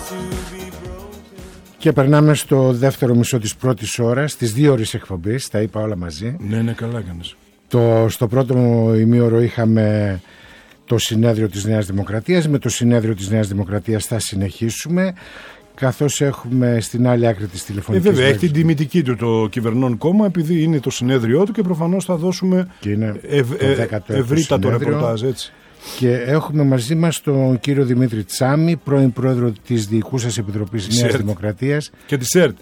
Και περνάμε στο δεύτερο μισό της πρώτης ώρας, τις 2 ώρες εκπομπής, τα είπα όλα μαζί. Ναι, καλά έκανες. Στο πρώτο ημίωρο είχαμε το συνέδριο της Νέας Δημοκρατίας. Με το συνέδριο της Νέας Δημοκρατίας θα συνεχίσουμε, καθώς έχουμε στην άλλη άκρη της τηλεφωνικής. Βέβαια, έχει την τιμητική του το κυβερνών κόμμα, επειδή είναι το συνέδριό του και προφανώς θα δώσουμε ευρύτατο ρεπορτάζ, έτσι. Και έχουμε μαζί μας τον κύριο Δημήτρη Τσάμι, πρώην πρόεδρο της Διοικούσας Επιτροπής Νέας Δημοκρατίας. Και τη ΣΕΡΤ.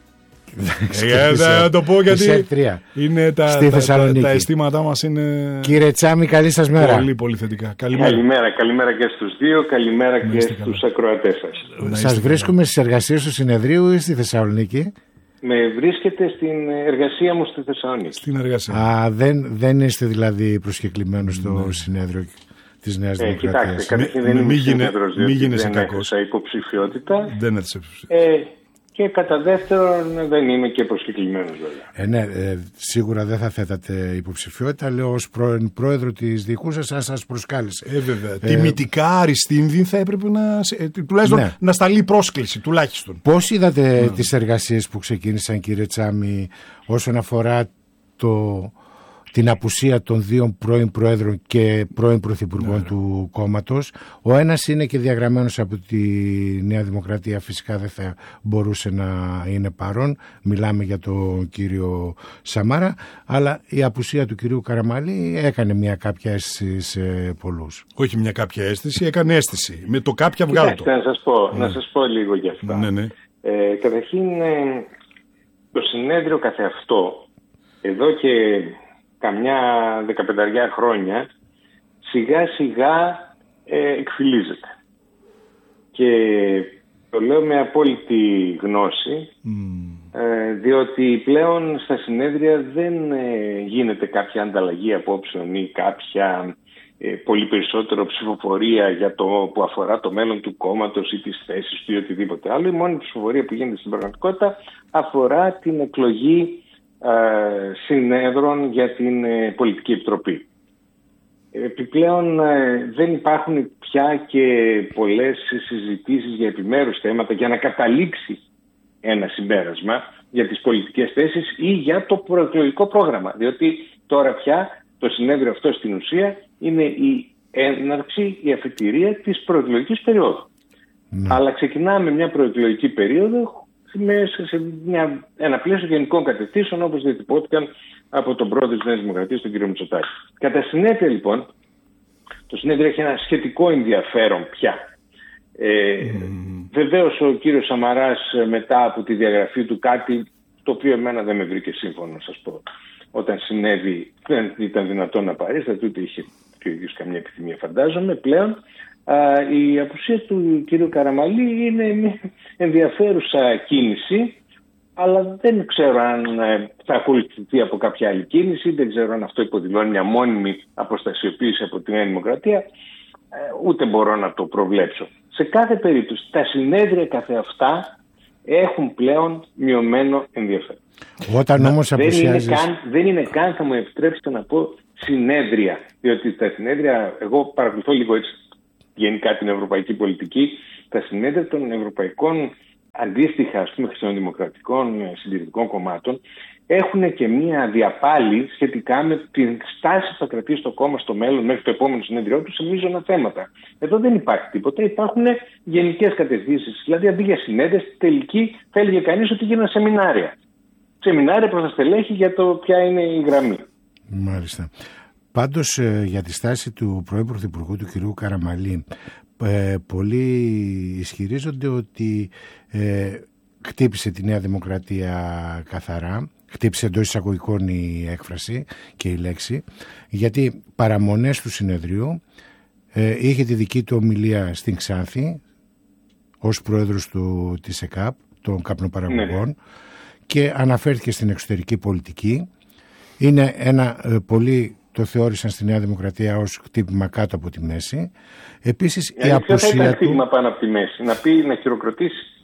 Να το πω γιατί είναι τα αισθήματά μας είναι. Κύριε Τσάμι, καλή σας μέρα. Πολύ, πολύ θετικά. Καλημέρα και στους δύο, καλημέρα και στους ακροατές σας. Σας βρίσκουμε στις εργασίες του συνεδρίου ή στη Θεσσαλονίκη? Με βρίσκεται στην εργασία μου στη Θεσσαλονίκη. Στην εργασία. Δεν είστε δηλαδή προσκεκλημένος στο συνέδριο της Νέας Δημοκρατίας? Κοιτάξτε, καταρχήν δεν είμαι συνέδρος, διότι δεν έδωσα υποψηφιότητα. Δεν έδωσε υποψηφιότητα. Και κατά δεύτερον δεν είμαι και προσκεκλημένος βέβαια. Σίγουρα δεν θα θέτατε υποψηφιότητα. Λέω ως πρώην πρόεδρο της Διοικούσας σας προσκάλεσε. Βέβαια. Τιμητικά Αριστίνδη θα έπρεπε τουλάχιστον να σταλεί πρόσκληση τουλάχιστον. Πώς είδατε τις εργασίες που ξεκίνησαν, κύριε Τσάμι, όσον αφορά την απουσία των 2 πρώην Προέδρων και πρώην Πρωθυπουργών του κόμματος? Ο ένας είναι και διαγραμμένος από τη Νέα Δημοκρατία, φυσικά δεν θα μπορούσε να είναι παρόν. Μιλάμε για τον κύριο Σαμάρα, αλλά η απουσία του κυρίου Καραμαλή έκανε μια κάποια αίσθηση σε πολλούς. Όχι μια κάποια αίσθηση, έκανε αίσθηση. Με το κάποια βγάλτο. Να σας πω λίγο γι' αυτά. Ναι. Καταρχήν το συνέδριο καθεαυτό εδώ και καμιά 15 χρόνια σιγά σιγά εκφυλίζεται. Και το λέω με απόλυτη γνώση, διότι πλέον στα συνέδρια δεν γίνεται κάποια ανταλλαγή απόψεων ή κάποια πολύ περισσότερο ψηφοφορία για που αφορά το μέλλον του κόμματος ή τις θέσεις του ή οτιδήποτε άλλο. Η μόνη ψηφοφορία που γίνεται στην πραγματικότητα αφορά την εκλογή συνέδρων για την Πολιτική Επιτροπή. Επιπλέον δεν υπάρχουν πια και πολλές συζητήσεις για επιμέρους θέματα για να καταλήξει ένα συμπέρασμα για τις πολιτικές θέσεις ή για το προεκλογικό πρόγραμμα. Διότι τώρα πια το συνέδριο αυτό στην ουσία είναι η έναρξη, η αφετηρία της προεκλογικής περίοδου. Αλλά ξεκινάμε μια προεκλογική περίοδο μέσα σε ένα πλαίσιο γενικών κατευθύνσεων, όπως διατυπώθηκαν από τον πρόεδρο της Νέας Δημοκρατίας, τον κύριο Μητσοτάκη. Κατά συνέπεια λοιπόν, το συνέδριο έχει ένα σχετικό ενδιαφέρον πια. Βεβαίως ο κύριος Σαμαράς, μετά από τη διαγραφή του, κάτι το οποίο εμένα δεν με βρήκε σύμφωνο, να σας πω. Όταν συνέβη δεν ήταν δυνατόν να παρίσταται, ούτε είχε και ο ίδιος καμία επιθυμία, φαντάζομαι. Πλέον η απουσία του κύριου Καραμαλή είναι μια ενδιαφέρουσα κίνηση, αλλά δεν ξέρω αν θα ακολουθηθεί από κάποια άλλη κίνηση, δεν ξέρω αν αυτό υποδηλώνει μια μόνιμη αποστασιοποίηση από τη Νέα Δημοκρατία, ούτε μπορώ να το προβλέψω. Σε κάθε περίπτωση τα συνέδρια καθεαυτά έχουν πλέον μειωμένο ενδιαφέρον. Όταν όμως δεν είναι καν, θα μου επιτρέψετε να πω, συνέδρια, διότι τα συνέδρια, εγώ παρακολουθώ λίγο έτσι γενικά την ευρωπαϊκή πολιτική, τα συνέδρια των ευρωπαϊκών αντίστοιχα, ας πούμε, χριστιανοδημοκρατικών συντηρητικών κομμάτων έχουν και μία διαπάλη σχετικά με την στάση που θα κρατήσει το κόμμα στο μέλλον μέχρι το επόμενο συνέδριό του σε μείζωνα θέματα. Εδώ δεν υπάρχει τίποτα, υπάρχουν γενικές κατευθύνσεις. Δηλαδή, αντί για συνέδρια, στη τελική θα έλεγε κανείς ότι γίνανε σεμινάρια. Σεμινάρια προς τα στελέχη για το ποια είναι η γραμμή. Μάλιστα. Πάντως για τη στάση του πρώην Πρωθυπουργού του κυρίου Καραμαλή, πολλοί ισχυρίζονται ότι χτύπησε τη Νέα Δημοκρατία καθαρά, χτύπησε εντός εισαγωγικών η έκφραση και η λέξη, γιατί παραμονές του συνεδρίου είχε τη δική του ομιλία στην Ξάνθη ως πρόεδρος της ΕΚΑΠ, των καπνοπαραγωγών, και αναφέρθηκε στην εξωτερική πολιτική. Είναι ένα πολύ, το θεώρησαν στη Νέα Δημοκρατία ως χτύπημα κάτω από τη μέση. Επίσης η απουσία του... χτύπημα πάνω από τη μέση, να πει, να χειροκροτήσει.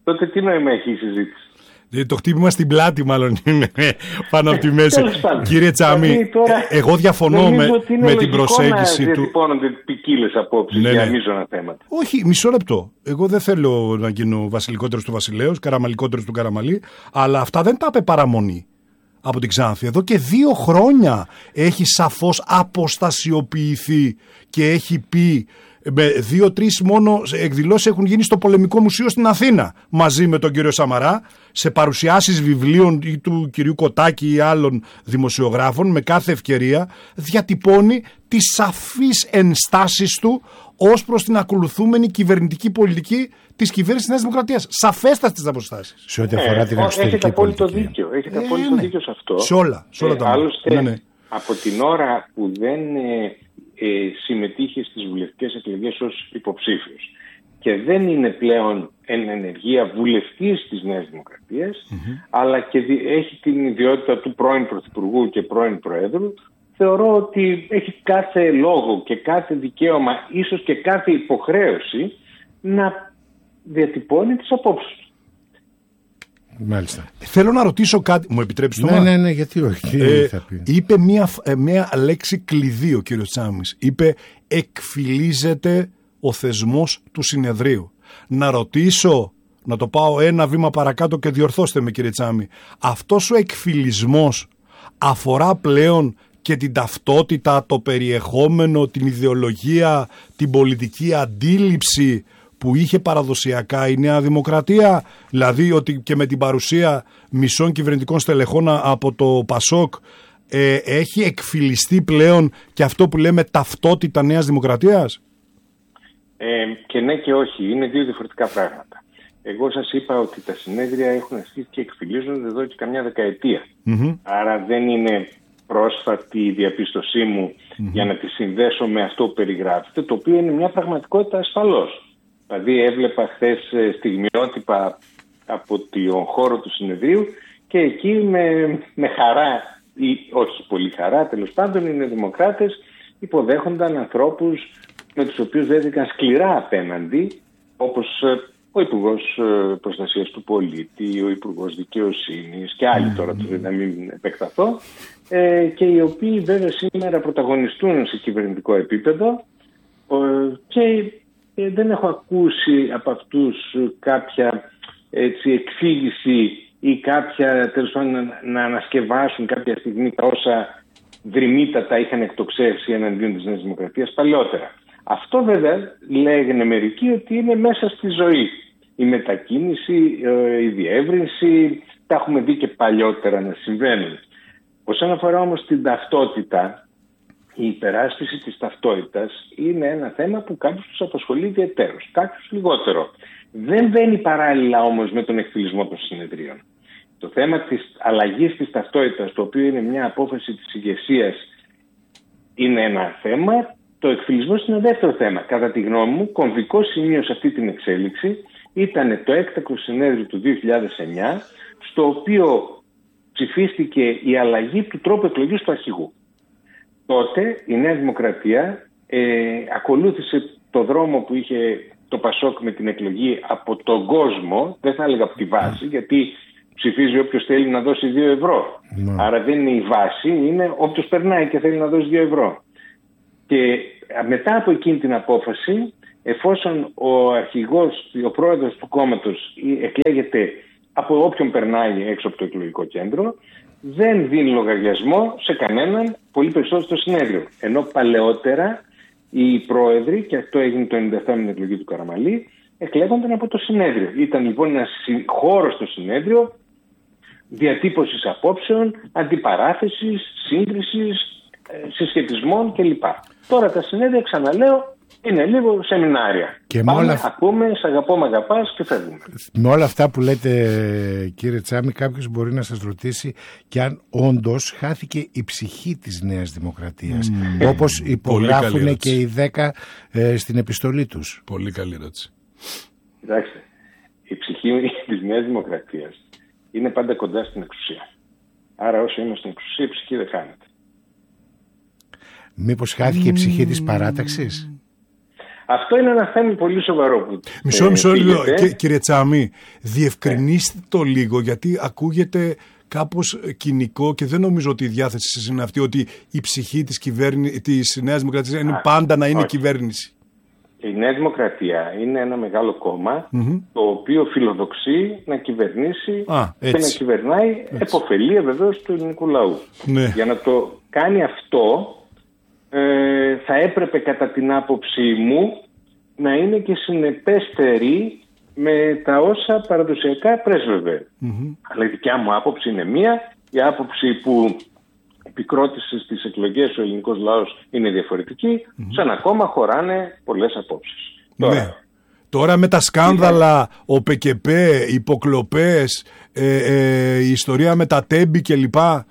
τότε τι νόημα έχει η συζήτηση? Το χτύπημα στην πλάτη μάλλον είναι πάνω από τη μέση. Κύριε Τσάμι, εγώ διαφωνώ με την προσέγγιση του. Διατυπώνονται ποικίλες απόψεις για μείζωνα θέματα. Όχι, μισό λεπτό. Εγώ δεν θέλω να γίνω βασιλικότερος του βασιλέως, καραμαλικότερος του Καραμαλή, αλλά αυτά δεν τα είπε παραμονή από την Ξάνθη. Εδώ και 2 χρόνια έχει σαφώς αποστασιοποιηθεί και έχει πει. Με 2-3 μόνο εκδηλώσεις έχουν γίνει στο Πολεμικό Μουσείο στην Αθήνα μαζί με τον κύριο Σαμαρά, σε παρουσιάσεις βιβλίων ή του κυρίου Κοτάκη ή άλλων δημοσιογράφων. Με κάθε ευκαιρία διατυπώνει τις σαφείς ενστάσεις του ως προς την ακολουθούμενη κυβερνητική πολιτική της κυβέρνησης της Νέας Δημοκρατίας. Σαφέστατες αποστάσεις. Σε ό,τι αφορά την εξωτερική πολιτική. Έχετε απόλυτο δίκιο σε αυτό. Σε όλα τα άλλωστε, από την ώρα που δεν συμμετείχε στις βουλευτικές εκλογές ως υποψήφιος και δεν είναι πλέον εν ενεργεία βουλευτής της Νέας Δημοκρατίας, αλλά και έχει την ιδιότητα του πρώην Πρωθυπουργού και πρώην Προέδρου, θεωρώ ότι έχει κάθε λόγο και κάθε δικαίωμα, ίσως και κάθε υποχρέωση να διατυπώνει τις απόψεις του. Μάλιστα. Θέλω να ρωτήσω κάτι. Μου επιτρέψεις το Ναι, γιατί όχι. Είπε μια λέξη κλειδί ο κύριος Τσάμις. Είπε εκφυλίζεται ο θεσμός του συνεδρίου. Να ρωτήσω, να το πάω ένα βήμα παρακάτω και διορθώστε με κύριε Τσάμι. Αυτός ο εκφυλισμός αφορά πλέον και την ταυτότητα, το περιεχόμενο, την ιδεολογία, την πολιτική αντίληψη που είχε παραδοσιακά η Νέα Δημοκρατία, δηλαδή ότι και με την παρουσία μισών κυβερνητικών στελεχών από το ΠΑΣΟΚ έχει εκφυλιστεί πλέον και αυτό που λέμε ταυτότητα Νέας Δημοκρατίας? Και ναι και όχι, είναι 2 διαφορετικά πράγματα. Εγώ σας είπα ότι τα συνέδρια έχουν αρχίσει και εκφυλίζονται εδώ και καμιά δεκαετία. Άρα δεν είναι πρόσφατη η διαπίστωσή μου για να τη συνδέσω με αυτό που περιγράφεται, το οποίο είναι μια πραγματικότητα ασφαλώς. Δηλαδή έβλεπα χθες στιγμιότυπα από τον χώρο του συνεδρίου και εκεί με χαρά ή όχι πολύ χαρά, τέλος πάντων, οι νεοδημοκράτες υποδέχονταν ανθρώπους με τους οποίους δέθηκαν σκληρά απέναντι, όπως ο Υπουργός Προστασίας του Πολίτη, ο Υπουργός Δικαιοσύνης και άλλοι τώρα, να μην επεκταθώ, και οι οποίοι βέβαια σήμερα πρωταγωνιστούν σε κυβερνητικό επίπεδο και δεν έχω ακούσει από αυτούς κάποια εξήγηση ή κάποια, τέλος πάντων, να ανασκευάσουν κάποια στιγμή τα όσα δρυμύτατα είχαν εκτοξεύσει εναντίον της Νέας Δημοκρατίας παλαιότερα. Αυτό βέβαια λέγανε μερικοί ότι είναι μέσα στη ζωή. Η μετακίνηση, η διεύρυνση, τα έχουμε δει και παλιότερα να συμβαίνουν. Όσον αφορά όμως την ταυτότητα, η υπεράσπιση της ταυτότητας είναι ένα θέμα που κάποιους τους απασχολεί ιδιαιτέρως, κάποιους λιγότερο. Δεν βαίνει παράλληλα όμως με τον εκφυλισμό των συνεδρίων. Το θέμα της αλλαγής της ταυτότητας, το οποίο είναι μια απόφαση της ηγεσίας, είναι ένα θέμα. Το εκφυλισμός είναι ένα δεύτερο θέμα. Κατά τη γνώμη μου, κομβικό σημείο σε αυτή την εξέλιξη ήταν το έκτακτο συνέδριο του 2009, στο οποίο ψηφίστηκε η αλλαγή του τρόπου εκλογής του αρχηγού. Τότε η Νέα Δημοκρατία ακολούθησε το δρόμο που είχε το ΠΑΣΟΚ με την εκλογή από τον κόσμο, δεν θα έλεγα από τη βάση, γιατί ψηφίζει όποιος θέλει να δώσει 2 ευρώ. Άρα δεν είναι η βάση, είναι όποιος περνάει και θέλει να δώσει 2 ευρώ. Και μετά από εκείνη την απόφαση, εφόσον ο αρχηγός, ο πρόεδρος του κόμματος εκλέγεται από όποιον περνάει έξω από το εκλογικό κέντρο, δεν δίνει λογαριασμό σε κανέναν, πολύ περισσότερο στο συνέδριο. Ενώ παλαιότερα οι πρόεδροι, και αυτό έγινε το 1997 με την εκλογή του Καραμαλή, εκλέγονταν από το συνέδριο. Ήταν λοιπόν ένα χώρο στο συνέδριο διατύπωσης απόψεων, αντιπαράθεσης, σύγκρισης, συσχετισμών κλπ. Τώρα τα συνέδρια, ξαναλέω, είναι λίγο σεμινάρια. Και πάμε, ακούμε, σ' αγαπώ, μ' αγαπάς και φεύγουμε. Με όλα αυτά που λέτε, κύριε Τσάμι, κάποιος μπορεί να σας ρωτήσει και αν όντως χάθηκε η ψυχή της Νέας Δημοκρατίας, όπως υπογράφουν και οι 10 στην επιστολή τους. Πολύ καλή ερώτηση. Κοιτάξτε, η ψυχή της Νέας Δημοκρατίας είναι πάντα κοντά στην εξουσία. Άρα όσο είμαστε στην εξουσία, η ψυχή δεν χάνεται. Μήπως χάθηκε η ψυχή της παράταξης? Αυτό είναι ένα θέμα πολύ σοβαρό. Μισό λίγο, κύριε Τσάμι, διευκρινίστε το λίγο, γιατί ακούγεται κάπως κοινικό και δεν νομίζω ότι η διάθεση σας είναι αυτή, ότι η ψυχή της Νέας Δημοκρατίας είναι πάντα να είναι κυβέρνηση. Η Νέα Δημοκρατία είναι ένα μεγάλο κόμμα, το οποίο φιλοδοξεί να κυβερνήσει και να κυβερνάει επωφελία βεβαίως του ελληνικού λαού. Ναι. Για να το κάνει αυτό θα έπρεπε κατά την άποψή μου να είναι και συνεπέστερη με τα όσα παραδοσιακά πρέσβευε. Αλλά η δικιά μου άποψη είναι μία, η άποψη που επικρότησε στις εκλογές ο ελληνικός λαός είναι διαφορετική, σε ένα κόμμα χωράνε πολλές απόψεις. Ναι. Τώρα με τα σκάνδαλα, ο ΠΚΠ, οι υποκλοπές, η ιστορία με τα τέμπη κλπ,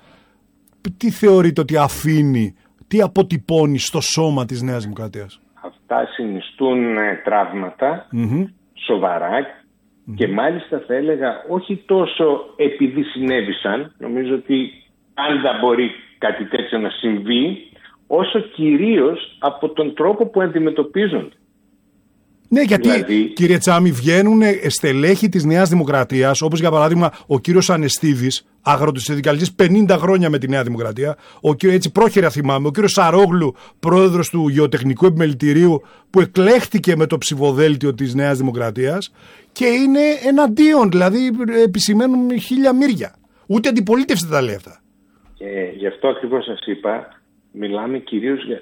τι θεωρείτε ότι αφήνει, τι αποτυπώνει στο σώμα της Νέας Δημοκρατίας? Αυτά συνιστούν τραύματα σοβαρά και μάλιστα θα έλεγα όχι τόσο επειδή συνέβησαν, νομίζω ότι πάντα μπορεί κάτι τέτοιο να συμβεί, όσο κυρίως από τον τρόπο που αντιμετωπίζονται. Ναι, γιατί δηλαδή, κύριε Τσάμι, βγαίνουν στελέχη της Νέας Δημοκρατίας, όπως για παράδειγμα ο κύριος Ανεστίδης, αγροτοσυνδικαλιστής 50 χρόνια με τη Νέα Δημοκρατία, έτσι πρόχειρα θυμάμαι, ο κύριος Σαρόγλου, πρόεδρος του Γεωτεχνικού Επιμελητηρίου, που εκλέχθηκε με το ψηφοδέλτιο της Νέας Δημοκρατίας και είναι εναντίον, δηλαδή επισημαίνουν χίλια μύρια. Ούτε αντιπολίτευση δεν τα λέει αυτά. Γι' αυτό ακριβώς σας είπα, μιλάμε κυρίως για...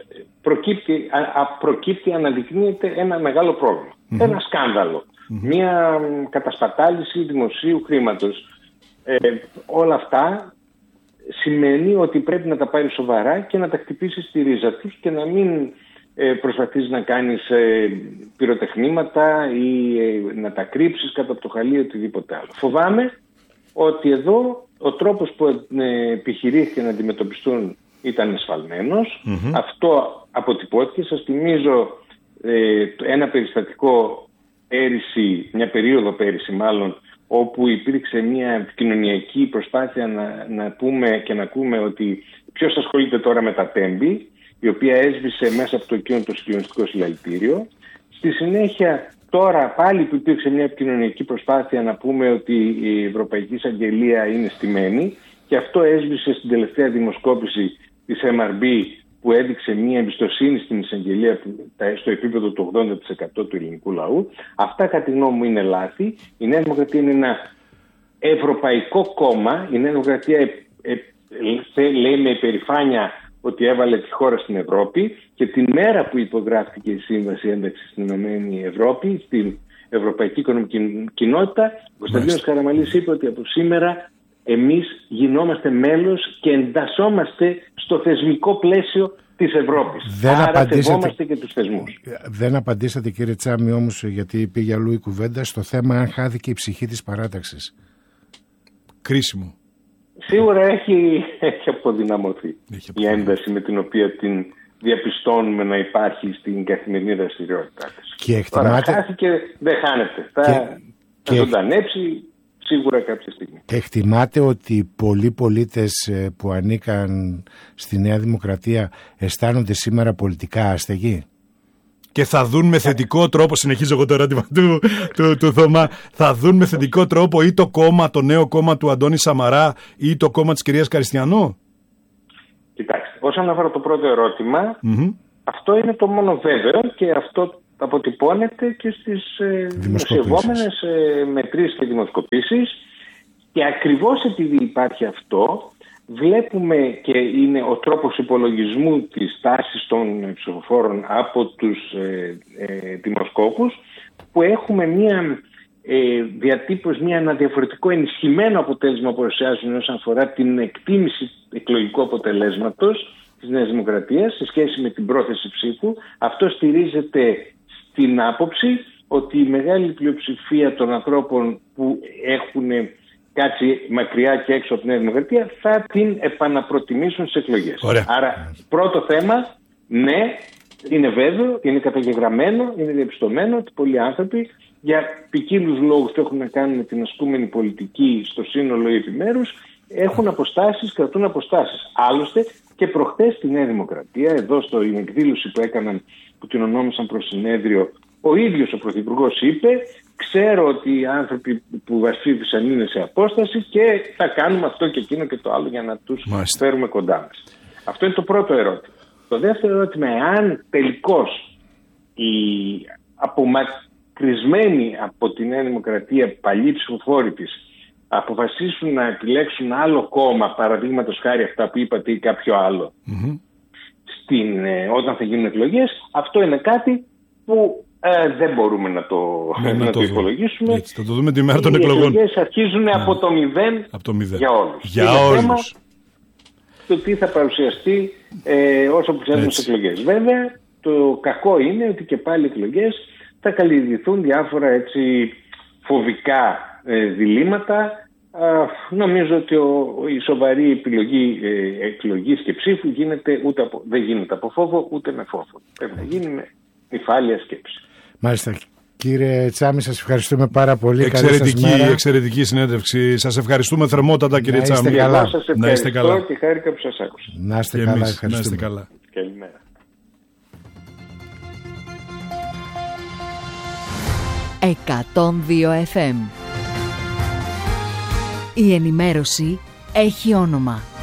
Προκύπτει, αναδεικνύεται ένα μεγάλο πρόβλημα. Ένα σκάνδαλο. Μια κατασπατάληση δημοσίου χρήματος. Όλα αυτά σημαίνει ότι πρέπει να τα πάρει σοβαρά και να τα χτυπήσει στη ρίζα τους και να μην προσπαθείς να κάνεις πυροτεχνήματα ή να τα κρύψεις κάτω από το χαλί ή οτιδήποτε άλλο. Φοβάμαι ότι εδώ ο τρόπος που επιχειρήθηκε να αντιμετωπιστούν ήταν εσφαλμένος. Αυτό αποτυπώθηκε. Σας θυμίζω ένα περιστατικό πέρυσι, μια περίοδο πέρυσι μάλλον, όπου υπήρξε μια επικοινωνιακή προσπάθεια να πούμε και να ακούμε ότι ποιος ασχολείται τώρα με τα τέμπη, η οποία έσβησε μέσα από το εκείνο το συγκλονιστικό συλλαλητήριο. Στη συνέχεια, τώρα πάλι που υπήρξε μια επικοινωνιακή προσπάθεια να πούμε ότι η Ευρωπαϊκή Εισαγγελία είναι στημένη, και αυτό έσβησε στην τελευταία δημοσκόπηση της MRB, που έδειξε μια εμπιστοσύνη στην εισαγγελία στο επίπεδο του 80% του ελληνικού λαού. Αυτά κατά τη γνώμη μου είναι λάθη. Η Νέα Δημοκρατία είναι ένα ευρωπαϊκό κόμμα. Η Νέα Δημοκρατία λέει με υπερηφάνεια ότι έβαλε τη χώρα στην Ευρώπη, και την μέρα που υπογράφηκε η Σύμβαση Ένταξης στην Ενωμένη Ευρώπη, στην Ευρωπαϊκή Οικονομική Κοινότητα, ο Κωνσταντίνος Καραμανλής είπε ότι από σήμερα εμείς γινόμαστε μέλος και εντασσόμαστε στο θεσμικό πλαίσιο της Ευρώπης. Άρα θεβόμαστε και τους θεσμούς. Δεν απαντήσατε, κύριε Τσάμι, όμως, γιατί πήγε αλλού η κουβέντα, στο θέμα αν χάθηκε η ψυχή της παράταξης. Κρίσιμο. Σίγουρα έχει αποδυναμωθεί η ένταση με την οποία την διαπιστώνουμε να υπάρχει στην καθημερινή δραστηριότητά της. Και εκτιμάτε... Τώρα χάθηκε, δεν χάνεται. Θα ζωντανέψει σίγουρα κάποια στιγμή. Εκτιμάτε ότι πολλοί πολίτες που ανήκαν στη Νέα Δημοκρατία αισθάνονται σήμερα πολιτικά άστεγοι? Και θα δουν με θετικό τρόπο, συνεχίζω εγώ το ερώτημα του Θωμά, θα δουν με θετικό τρόπο ή το νέο κόμμα του Αντώνη Σαμαρά ή το κόμμα της κυρίας Καριστιανού? Κοιτάξτε, όσον αφορά το πρώτο ερώτημα, αυτό είναι το μόνο βέβαιο και αυτό αποτυπώνεται και στις δημοσιευόμενες μετρήσεις και δημοσκοπήσεις, και ακριβώς επειδή υπάρχει αυτό, βλέπουμε και είναι ο τρόπος υπολογισμού της τάσης των ψηφοφόρων από τους δημοσκόπους, που έχουμε μια διατύπωση, ένα διαφορετικό ενισχυμένο αποτέλεσμα που παρουσιάζουν όσον αφορά την εκτίμηση εκλογικού αποτελέσματος της Νέας Δημοκρατίας σε σχέση με την πρόθεση ψήφου. Αυτό στηρίζεται στην άποψη ότι η μεγάλη πλειοψηφία των ανθρώπων που έχουν κάτσει μακριά και έξω από τη Νέα Δημοκρατία θα την επαναπροτιμήσουν στις εκλογές. Ωραία. Άρα, πρώτο θέμα, ναι, είναι βέβαιο, είναι καταγεγραμμένο, είναι διαπιστωμένο ότι πολλοί άνθρωποι για ποικίλους λόγους που έχουν να κάνουν με την ασκούμενη πολιτική στο σύνολο ή επιμέρους έχουν αποστάσεις, κρατούν αποστάσεις. Άλλωστε και προχτές στη Νέα Δημοκρατία, εδώ στην εκδήλωση που που την ονόμασαν προς συνέδριο, ο ίδιος ο Πρωθυπουργός είπε: ξέρω ότι οι άνθρωποι που μας ψήφισαν είναι σε απόσταση και θα κάνουμε αυτό και εκείνο και το άλλο για να τους φέρουμε κοντά μας. Αυτό είναι το πρώτο ερώτημα. Το δεύτερο ερώτημα, εάν τελικώς οι απομακρυσμένοι από τη Νέα Δημοκρατία παλιοί ψηφοφόροι της αποφασίσουν να επιλέξουν άλλο κόμμα, παραδείγματος χάρη αυτά που είπατε ή κάποιο άλλο, όταν θα γίνουν εκλογές, αυτό είναι κάτι που δεν μπορούμε να το υπολογίσουμε. Έτσι, θα το δούμε τη μέρα των εκλογών. Οι εκλογές αρχίζουν από το μηδέν για όλους. Για όλους. Το τι θα παρουσιαστεί όσο που ξέρουμε στις εκλογές. Βέβαια, το κακό είναι ότι και πάλι οι εκλογές θα καλλιεργηθούν διάφορα έτσι φοβικά διλήμματα. Νομίζω ότι η σοβαρή επιλογή εκλογής και ψήφου δεν γίνεται από φόβο ούτε με φόβο. Πρέπει να γίνει με νυφάλια σκέψη. Μάλιστα. Κύριε Τσάμι, σας ευχαριστούμε πάρα πολύ. Εξαιρετική συνέντευξη. Σας ευχαριστούμε θερμότατα, κύριε Τσάμι. Να είστε καλά. Και χάρηκα που σας άκουσα. Να είστε καλά. Να είστε καλά. Καλημέρα. FM. Η ενημέρωση έχει όνομα.